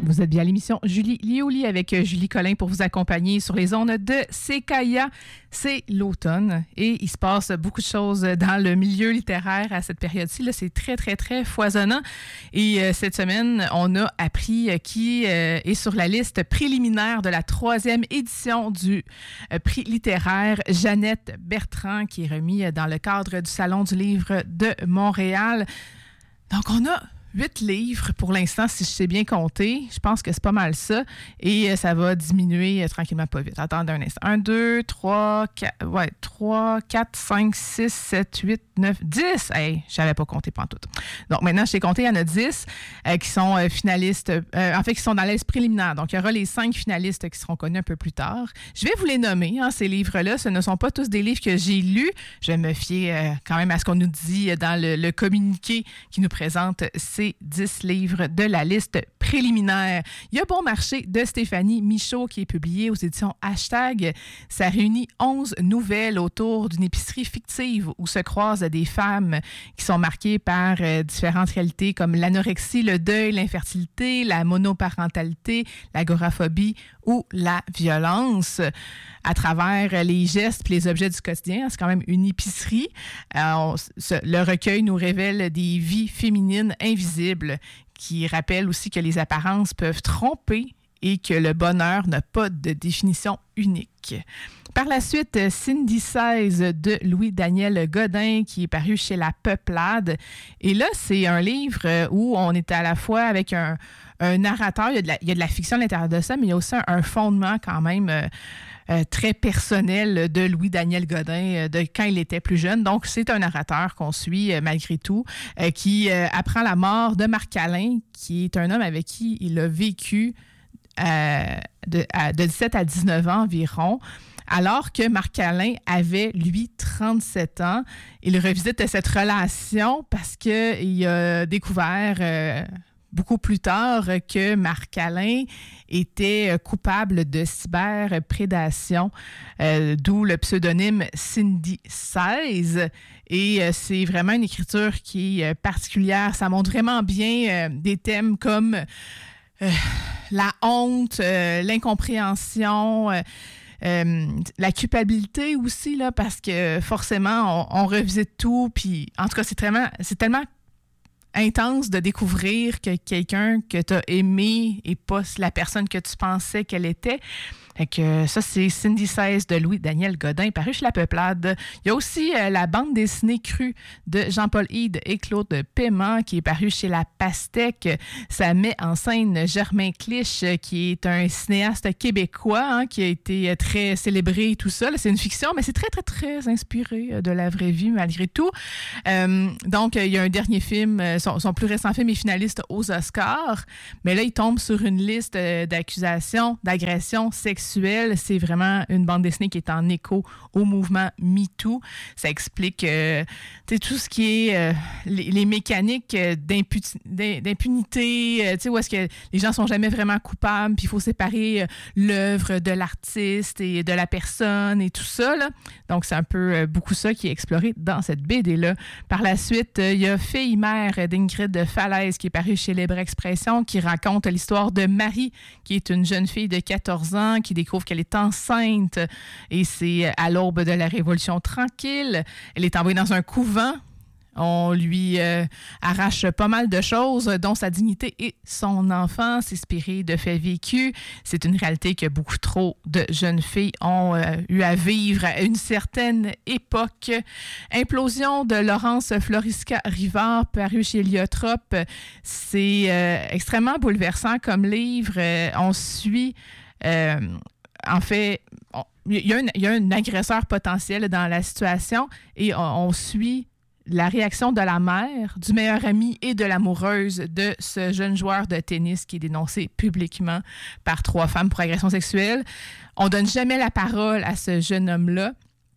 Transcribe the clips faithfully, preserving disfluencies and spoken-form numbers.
Vous êtes bien à l'émission Julie Lioli avec Julie Collin pour vous accompagner sur les ondes de C K I A. C'est l'automne et il se passe beaucoup de choses dans le milieu littéraire à cette période-ci. Là, c'est très, très, très foisonnant. Et euh, cette semaine, on a appris euh, qui euh, est sur la liste préliminaire de la troisième édition du euh, prix littéraire Jeannette Bertrand, qui est remis dans le cadre du Salon du livre de Montréal. Donc, on a huit livres pour l'instant, si je sais bien compter. Je pense que c'est pas mal ça. Et euh, ça va diminuer euh, tranquillement, pas vite. Attendez un instant. un, deux, trois, quatre, ouais, trois, quatre, cinq, six, sept, huit, neuf, dix. Hey, je n'avais pas compté pantoute. Donc maintenant, je sais compter, il y en a dix euh, qui sont euh, finalistes, euh, en fait, qui sont dans la liste préliminaire. Donc, il y aura les cinq finalistes qui seront connus un peu plus tard. Je vais vous les nommer, hein, ces livres-là. Ce ne sont pas tous des livres que j'ai lus. Je vais me fier euh, quand même à ce qu'on nous dit dans le, le communiqué qui nous présente ces dix livres de la liste préliminaire. Il y a Bon marché de Stéphanie Michaud qui est publié aux éditions Hashtag. Ça réunit onze nouvelles autour d'une épicerie fictive où se croisent des femmes qui sont marquées par euh, différentes réalités comme l'anorexie, le deuil, l'infertilité, la monoparentalité, l'agoraphobie ou la violence. À travers les gestes et les objets du quotidien, c'est quand même une épicerie. Euh, on, ce, le recueil nous révèle des vies féminines invisibles qui rappellent aussi que les apparences peuvent tromper et que le bonheur n'a pas de définition unique. Par la suite, Cindy seize de Louis-Daniel Godin qui est paru chez La Peuplade. Et là, c'est un livre où on est à la fois avec un, un narrateur, il y, a de la, il y a de la fiction à l'intérieur de ça, mais il y a aussi un, un fondement quand même euh, euh, très personnel de Louis-Daniel Godin euh, de quand il était plus jeune. Donc, c'est un narrateur qu'on suit euh, malgré tout, euh, qui euh, apprend la mort de Marc Alain, qui est un homme avec qui il a vécu euh, de, à, de dix-sept à dix-neuf ans environ. Alors que Marc Alain avait, lui, trente-sept ans. Il revisite cette relation parce qu'il a découvert euh, beaucoup plus tard que Marc Alain était coupable de cyberprédation, euh, d'où le pseudonyme Cindy seize. Et euh, c'est vraiment une écriture qui est particulière. Ça montre vraiment bien euh, des thèmes comme euh, la honte, euh, l'incompréhension, euh, Euh, la culpabilité aussi, là, parce que forcément, on, on revisite tout. Puis, en tout cas, c'est tellement, c'est tellement intense de découvrir que quelqu'un que tu as aimé n'est pas la personne que tu pensais qu'elle était. Fait que ça, c'est Cindy seize de Louis-Daniel Godin, paru chez La Peuplade. Il y a aussi euh, la bande dessinée crue de Jean-Paul Hyde et Claude Paiement, qui est paru chez La Pastèque. Ça met en scène Germain Clich, qui est un cinéaste québécois, hein, qui a été très célébré et tout ça. Là, c'est une fiction, mais c'est très, très, très inspiré de la vraie vie, malgré tout. Euh, donc, il y a un dernier film, son, son plus récent film est finaliste aux Oscars, mais là, il tombe sur une liste d'accusations d'agression sexuelle. C'est vraiment une bande dessinée qui est en écho au mouvement MeToo. Ça explique euh, tout ce qui est euh, les, les mécaniques d'impu- d'impunité, euh, où est-ce que les gens sont jamais vraiment coupables, puis il faut séparer euh, l'œuvre de l'artiste et de la personne et tout ça, là. Donc, c'est un peu euh, beaucoup ça qui est exploré dans cette B D-là. Par la suite, euh, il y a Fille-mère d'Ingrid Falaise qui est paru chez Libre Expression, qui raconte l'histoire de Marie, qui est une jeune fille de quatorze ans, qui découvre qu'elle est enceinte et c'est à l'aube de la Révolution tranquille. Elle est envoyée dans un couvent. On lui euh, arrache pas mal de choses, dont sa dignité et son enfant, s'inspirer de faits vécus. C'est une réalité que beaucoup trop de jeunes filles ont euh, eu à vivre à une certaine époque. Implosion de Laurence Florisca-Rivard, paru chez Liotrope. C'est euh, extrêmement bouleversant comme livre. Euh, on suit... Euh, en fait, il y, y a un agresseur potentiel dans la situation et on, on suit la réaction de la mère, du meilleur ami et de l'amoureuse de ce jeune joueur de tennis qui est dénoncé publiquement par trois femmes pour agression sexuelle. On ne donne jamais la parole à ce jeune homme-là.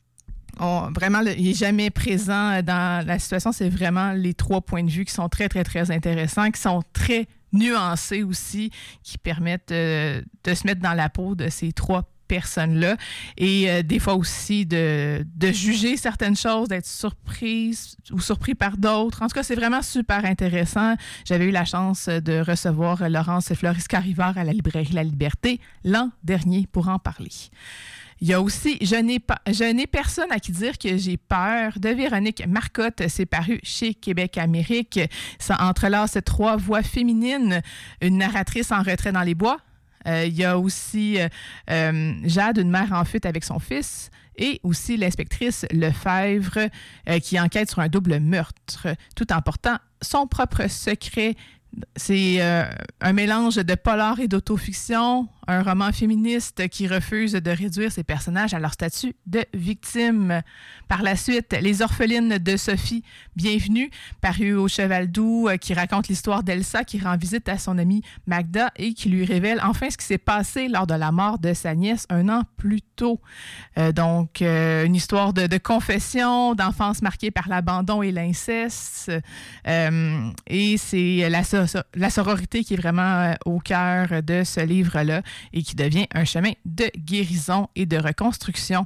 On, vraiment, le, il n'est jamais présent dans la situation. C'est vraiment les trois points de vue qui sont très, très, très intéressants, qui sont très nuancés aussi, qui permettent euh, de se mettre dans la peau de ces trois personnes-là et euh, des fois aussi de, de juger certaines choses, d'être surprise ou surpris par d'autres. En tout cas, c'est vraiment super intéressant. J'avais eu la chance de recevoir Laurence Florisca-Rivard à la librairie La Liberté l'an dernier pour en parler. Il y a aussi « Je n'ai pas, je n'ai personne à qui dire que j'ai peur » de Véronique Marcotte. C'est paru chez Québec Amérique. Ça entrelace trois voix féminines. Une narratrice en retrait dans les bois. Euh, il y a aussi euh, Jade, une mère en fuite avec son fils. Et aussi l'inspectrice Lefebvre euh, qui enquête sur un double meurtre, tout en portant son propre secret. C'est euh, un mélange de polar et d'autofiction, un roman féministe qui refuse de réduire ses personnages à leur statut de victime. Par la suite, Les orphelines de Sophie, Bienvenue, paru au Cheval Doux, euh, qui raconte l'histoire d'Elsa qui rend visite à son amie Magda et qui lui révèle enfin ce qui s'est passé lors de la mort de sa nièce un an plus tôt. Euh, donc, euh, une histoire de, de confession, d'enfance marquée par l'abandon et l'inceste. Euh, et c'est la, la sororité qui est vraiment au cœur de ce livre-là et qui devient un chemin de guérison et de reconstruction.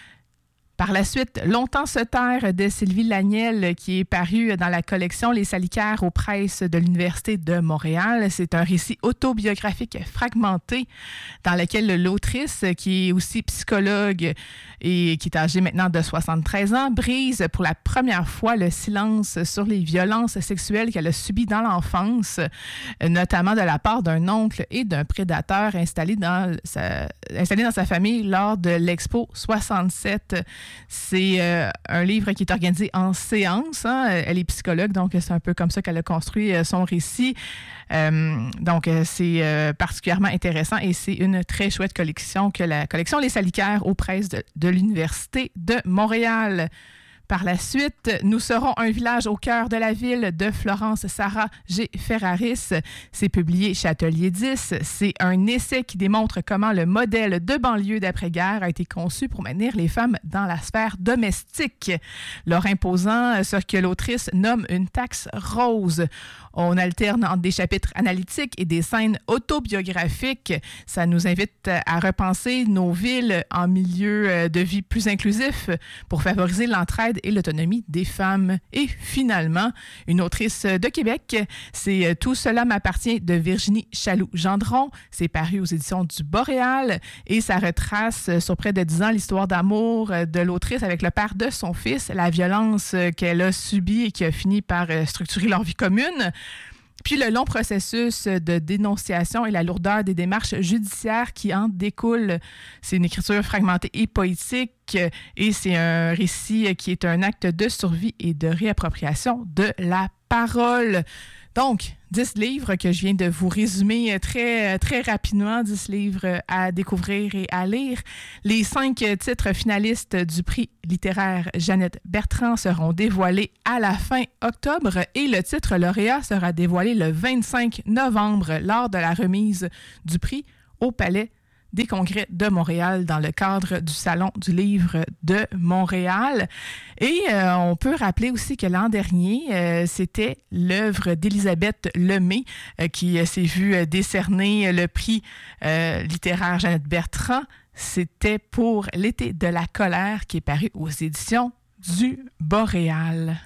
Par la suite, Longtemps se taire de Sylvie Laniel, qui est paru dans la collection Les Salicaires aux presses de l'Université de Montréal. C'est un récit autobiographique fragmenté dans lequel l'autrice, qui est aussi psychologue et qui est âgée maintenant de soixante-treize ans, brise pour la première fois le silence sur les violences sexuelles qu'elle a subies dans l'enfance, notamment de la part d'un oncle et d'un prédateur installé dans sa, installé dans sa famille lors de l'Expo soixante-sept. C'est euh, un livre qui est organisé en séance. Hein. Elle est psychologue, donc c'est un peu comme ça qu'elle a construit euh, son récit. Euh, donc, euh, c'est euh, particulièrement intéressant et c'est une très chouette collection que la collection Les Salicaires aux presses de, de l'Université de Montréal. Par la suite, Nous serons un village au cœur de la ville de Florence Sarah G. Ferraris. C'est publié chez Atelier dix. C'est un essai qui démontre comment le modèle de banlieue d'après-guerre a été conçu pour maintenir les femmes dans la sphère domestique, leur imposant ce que l'autrice nomme une taxe rose. On alterne entre des chapitres analytiques et des scènes autobiographiques. Ça nous invite à repenser nos villes en milieu de vie plus inclusif pour favoriser l'entraide et l'autonomie des femmes. Et finalement, une autrice de Québec, c'est Tout cela m'appartient de Virginie Chaloux-Gendron. C'est paru aux éditions du Boréal et ça retrace sur près de dix ans l'histoire d'amour de l'autrice avec le père de son fils, la violence qu'elle a subie et qui a fini par structurer leur vie commune. Puis le long processus de dénonciation et la lourdeur des démarches judiciaires qui en découlent. C'est une écriture fragmentée et poétique et c'est un récit qui est un acte de survie et de réappropriation de la parole. Donc, dix livres que je viens de vous résumer très, très rapidement, dix livres à découvrir et à lire. Les cinq titres finalistes du prix littéraire Jeannette Bertrand seront dévoilés à la fin octobre et le titre lauréat sera dévoilé le vingt-cinq novembre lors de la remise du prix au Palais des Congrès de Montréal dans le cadre du Salon du livre de Montréal. Et euh, on peut rappeler aussi que l'an dernier, euh, c'était l'œuvre d'Élisabeth Lemay euh, qui euh, s'est vue euh, décerner le prix euh, littéraire Jeannette Bertrand. C'était pour L'été de la colère qui est paru aux éditions du Boréal.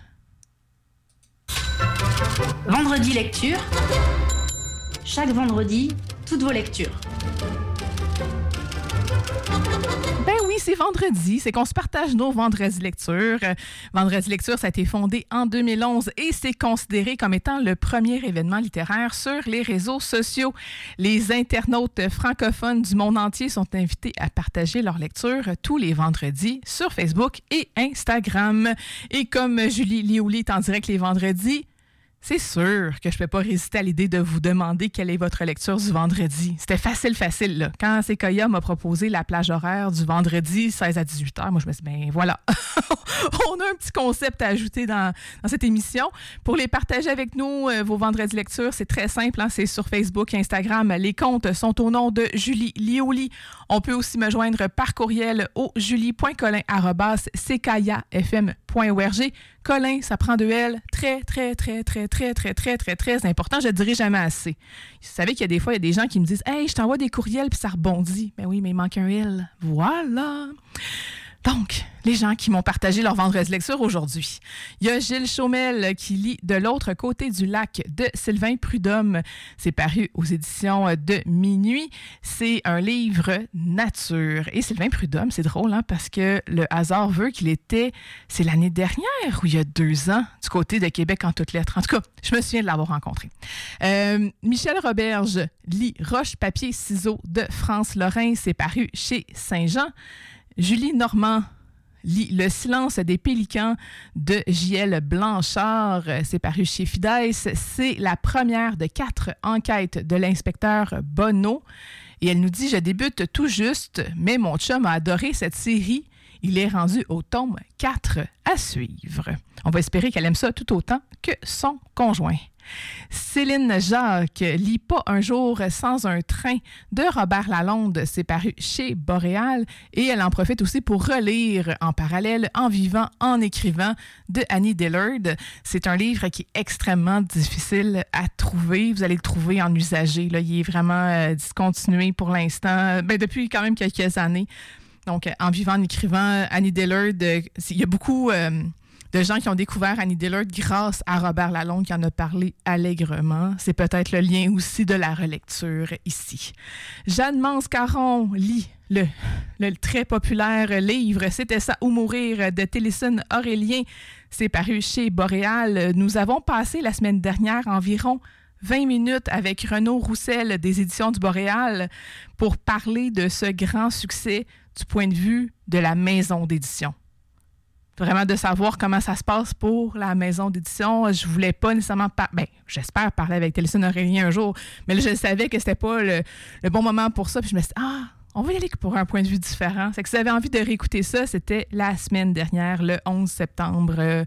Vendredi lecture. Chaque vendredi, toutes vos lectures. Ben oui, c'est vendredi. C'est qu'on se partage nos vendredis lecture. Vendredi lecture, ça a été fondé en deux mille onze et c'est considéré comme étant le premier événement littéraire sur les réseaux sociaux. Les internautes francophones du monde entier sont invités à partager leur lecture tous les vendredis sur Facebook et Instagram. Et comme Julie Liouli est en direct les vendredis, c'est sûr que je ne peux pas résister à l'idée de vous demander quelle est votre lecture du vendredi. C'était facile, facile, là. Quand Sequoia m'a proposé la plage horaire du vendredi seize à dix-huit heures, moi, je me suis dit, ben voilà, on a un petit concept à ajouter dans, dans cette émission. Pour les partager avec nous, euh, vos vendredis lectures, c'est très simple, hein, c'est sur Facebook et Instagram. Les comptes sont au nom de Julie Liouli. On peut aussi me joindre par courriel au julie point colin arobase c k i a f m point org. Colin, ça prend de L. Très, très, très, très, très, très, très, très, très important. Je ne dirai jamais assez. Vous savez qu'il y a des fois, il y a des gens qui me disent « Hey, je t'envoie des courriels, puis ça rebondit. » Ben oui, mais il manque un L. Voilà. Donc, les gens qui m'ont partagé leur vendredi lecture aujourd'hui. Il y a Gilles Chaumel qui lit « De l'autre côté du lac » de Sylvain Prudhomme. C'est paru aux éditions de Minuit. C'est un livre nature. Et Sylvain Prudhomme, c'est drôle, hein, parce que le hasard veut qu'il était, c'est l'année dernière ou il y a deux ans, du côté de Québec en toutes lettres. En tout cas, je me souviens de l'avoir rencontré. Euh, Michel Roberge lit « Roche, papier, ciseaux » de France Lorrain. C'est paru chez Saint-Jean. Julie Normand lit « Le silence des pélicans » de J L Blanchard. C'est paru chez Fides. C'est la première de quatre enquêtes de l'inspecteur Bonneau. Et elle nous dit « Je débute tout juste, mais mon chum a adoré cette série. Il est rendu au tome quatre à suivre. » On va espérer qu'elle aime ça tout autant que son conjoint. Céline Jacques lit « Pas un jour sans un train » de Robert Lalonde. C'est paru chez Boréal et elle en profite aussi pour relire en parallèle « En vivant, en écrivant » de Annie Dillard. C'est un livre qui est extrêmement difficile à trouver. Vous allez le trouver en usagé. Là. Il est vraiment euh, discontinué pour l'instant, ben, depuis quand même quelques années. Donc, « En vivant, en écrivant », Annie Dillard, euh, il y a beaucoup... Euh, de gens qui ont découvert Annie Dillard grâce à Robert Lalonde qui en a parlé allègrement. C'est peut-être le lien aussi de la relecture ici. Jeanne Mance-Caron lit le, le très populaire livre « C'était ça ou mourir » de Télisson Aurélien. C'est paru chez Boréal. Nous avons passé la semaine dernière environ vingt minutes avec Renaud Roussel des Éditions du Boréal pour parler de ce grand succès du point de vue de la maison d'édition. Vraiment de savoir comment ça se passe pour la maison d'édition. Je voulais pas nécessairement... Par... Ben, j'espère parler avec Télisson Aurélien un jour, mais là, je savais que c'était pas le, le bon moment pour ça. Puis je me suis dit, ah, on va y aller pour un point de vue différent. C'est que si vous avez envie de réécouter ça, c'était la semaine dernière, le onze septembre, euh,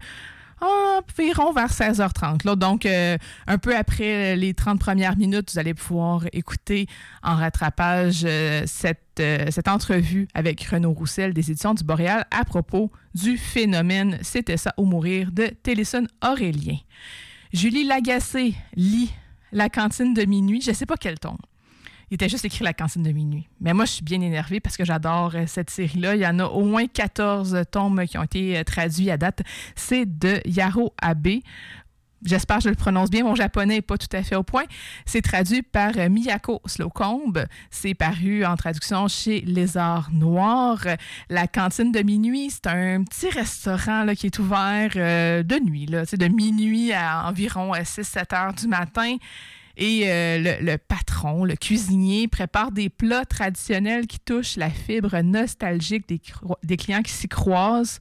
environ vers seize heures trente. Là. Donc, euh, un peu après les trente premières minutes, vous allez pouvoir écouter en rattrapage euh, cette, euh, cette entrevue avec Renaud Roussel des Éditions du Boréal à propos du phénomène « C'était ça ou mourir » de Télisson Aurélien. Julie Lagacé lit « La cantine de minuit ». Je ne sais pas quel ton. Il était juste écrit « La cantine de minuit ». Mais moi, je suis bien énervée parce que j'adore cette série-là. Il y en a au moins quatorze tomes qui ont été traduits à date. C'est de Yaro Abe. J'espère que je le prononce bien. Mon japonais n'est pas tout à fait au point. C'est traduit par Miyako Slocombe. C'est paru en traduction chez Lézard Noir. La cantine de minuit, c'est un petit restaurant là, qui est ouvert euh, de nuit, là, de minuit à environ six sept heures du matin. Et euh, le, le patron, le cuisinier, prépare des plats traditionnels qui touchent la fibre nostalgique des, des clients qui s'y croisent.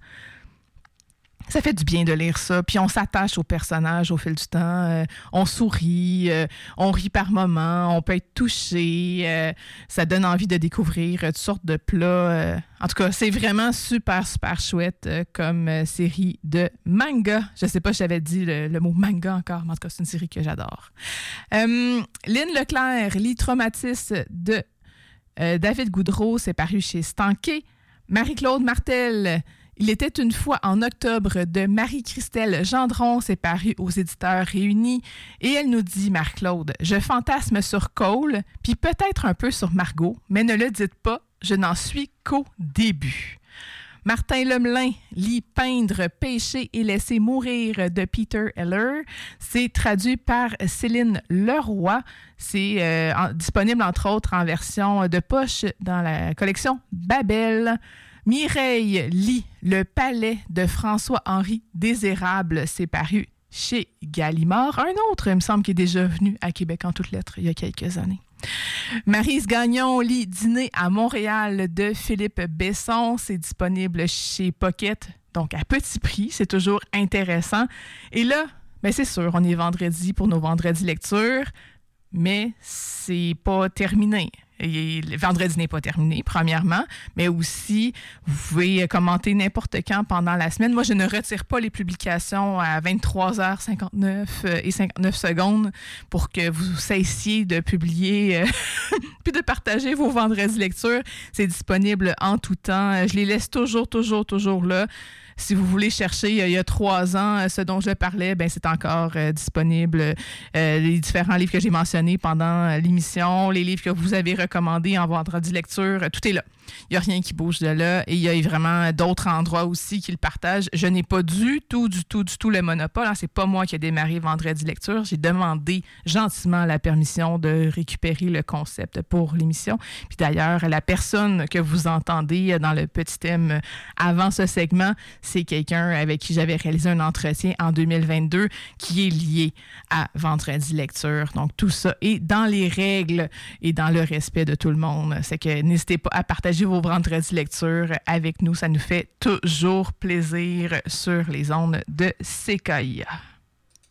Ça fait du bien de lire ça. Puis on s'attache aux personnages au fil du temps. Euh, on sourit, euh, on rit par moments, on peut être touché. Euh, ça donne envie de découvrir toutes sortes de plats. Euh. En tout cas, c'est vraiment super, super chouette euh, comme euh, série de manga. Je ne sais pas si j'avais dit le, le mot manga encore, mais en tout cas, c'est une série que j'adore. Euh, Lynn Leclerc lit Traumatis de euh, David Goudreau. C'est paru chez Stanké. Marie-Claude Martel... Il était une fois en octobre de Marie-Christelle Gendron, c'est paru aux Éditeurs Réunis. Et elle nous dit, Marc-Claude, je fantasme sur Cole, puis peut-être un peu sur Margot, mais ne le dites pas, je n'en suis qu'au début. Martin Lemelin lit Peindre, pêcher et laisser mourir de Peter Heller. C'est traduit par Céline Leroy. C'est euh, en, disponible entre autres en version de poche dans la collection Babel. Mireille lit Le Palais de François-Henri Désérable. C'est paru chez Gallimard. Un autre, il me semble, qui est déjà venu à Québec en toutes lettres il y a quelques années. Maryse Gagnon lit Dîner à Montréal de Philippe Besson. C'est disponible chez Pocket, donc à petit prix. C'est toujours intéressant. Et là, ben c'est sûr, on est vendredi pour nos vendredis lectures, mais c'est pas terminé. Et le vendredi n'est pas terminé, premièrement, mais aussi, vous pouvez commenter n'importe quand pendant la semaine. Moi, je ne retire pas les publications à vingt-trois heures cinquante-neuf et cinquante-neuf secondes pour que vous cessiez de publier euh, puis de partager vos vendredis lectures. C'est disponible en tout temps. Je les laisse toujours, toujours, toujours là. si vous voulez chercher il y a trois ans ce dont je parlais, ben c'est encore euh, disponible. Euh, les différents livres que j'ai mentionnés pendant l'émission, les livres que vous avez recommandés en vendredi lecture, tout est là. Il n'y a rien qui bouge de là et il y a vraiment d'autres endroits aussi qui le partagent. Je n'ai pas du tout, du tout, du tout le monopole. Hein. C'est pas moi qui ai démarré Vendredi Lecture. J'ai demandé gentiment la permission de récupérer le concept pour l'émission. Puis d'ailleurs, la personne que vous entendez dans le petit thème avant ce segment, c'est quelqu'un avec qui j'avais réalisé un entretien en deux mille vingt-deux qui est lié à Vendredi Lecture. Donc tout ça est dans les règles et dans le respect de tout le monde. C'est que n'hésitez pas à partager vos vendredis lecture avec nous. Ça nous fait toujours plaisir sur les ondes de C K I A.